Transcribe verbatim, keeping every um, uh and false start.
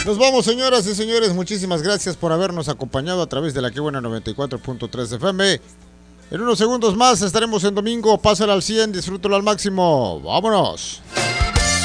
Nos vamos, señoras y señores. Muchísimas gracias por habernos acompañado a través de la Que Buena noventa y cuatro punto tres F M. En unos segundos más estaremos en domingo. Pásala al cien, disfrútalo al máximo. ¡Vámonos!